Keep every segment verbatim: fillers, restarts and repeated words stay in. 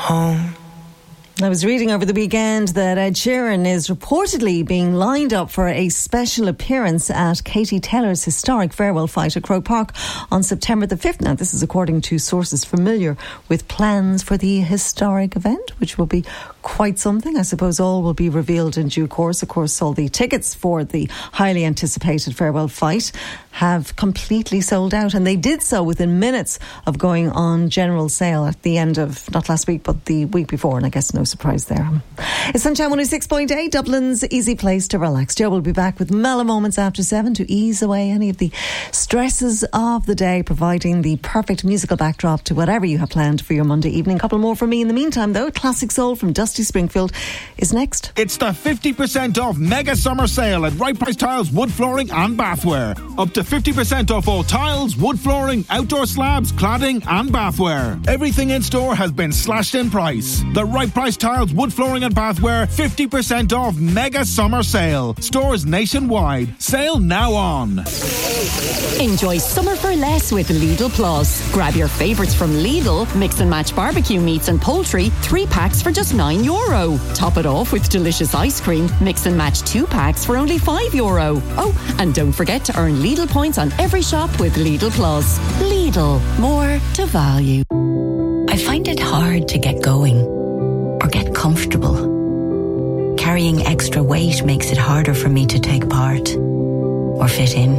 home. I was reading over the weekend that Ed Sheeran is reportedly being lined up for a special appearance at Katie Taylor's historic farewell fight at Croke Park on September the fifth. Now, this is according to sources familiar with plans for the historic event, which will be quite something. I suppose all will be revealed in due course. Of course, all the tickets for the highly anticipated farewell fight have completely sold out, and they did so within minutes of going on general sale at the end of, not last week, but the week before, and I guess no surprise there. It's Sunshine one oh six point eight, Dublin's easy place to relax. Joe will be back with mellow moments after seven to ease away any of the stresses of the day, providing the perfect musical backdrop to whatever you have planned for your Monday evening. A couple more from me in the meantime, though. Classic Soul from Dusty Springfield is next. It's the fifty percent off mega summer sale at Right Price Tiles, wood flooring and bathware. Up to fifty percent off all tiles, wood flooring, outdoor slabs, cladding and bathware. Everything in store has been slashed in price. The Right Price Tiles, wood flooring and bathware, fifty percent off mega summer sale. Stores nationwide. Sale now on. Enjoy summer for less with Lidl Plus. Grab your favourites from Lidl, mix and match barbecue meats and poultry, three packs for just nine euro. Top it off with delicious ice cream, mix and match two packs for only five euro. Oh, and don't forget to earn Lidl points on every shop with Lidl Plus. Lidl, more to value. I find it hard to get going or get comfortable. Carrying extra weight makes it harder for me to take part or fit in.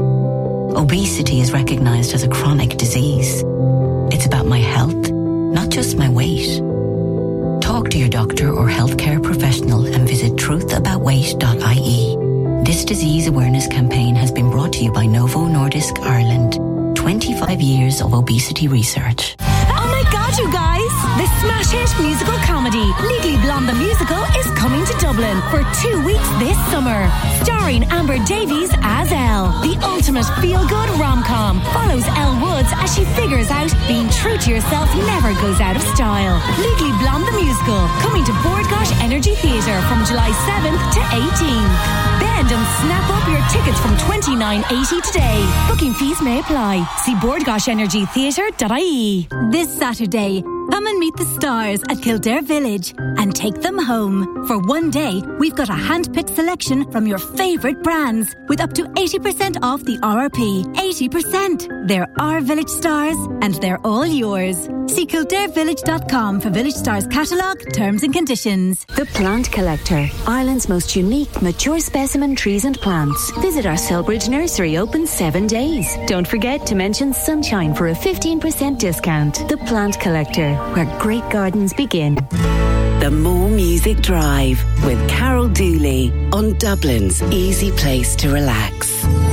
Obesity is recognised as a chronic disease. It's about my health, not just my weight. Talk to your doctor or healthcare professional and visit truth about weight dot I E. This disease awareness campaign has been brought to you by Novo Nordisk Ireland. twenty-five years of obesity research. Oh my God, you guys! The smash hit musical comedy Legally Blonde the Musical is coming to Dublin for two weeks this summer. Starring Amber Davies as Elle. The ultimate feel-good rom-com follows Elle Woods as she figures out being true to yourself never goes out of style. Legally Blonde the Musical, coming to Bord Gáis Energy Theatre from July seventh to eighteenth. Bend and snap up your tickets from twenty-nine eighty today. Booking fees may apply. See bord gáis energy theatre dot I E. This Saturday, come and meet the stars at Kildare Village and take them home. For one day, we've got a hand-picked selection from your favourite brands with up to eighty percent off the R R P. eighty percent. They're our Village stars and they're all yours. See kildare village dot com for Village Stars catalogue, terms and conditions. The Plant Collector, Ireland's most unique, mature specimen trees and plants. Visit our Selbridge nursery, open seven days. Don't forget to mention Sunshine for a fifteen percent discount. The Plant Collector, where great gardens begin. The More Music Drive with Carol Dooley on Dublin's easy place to relax.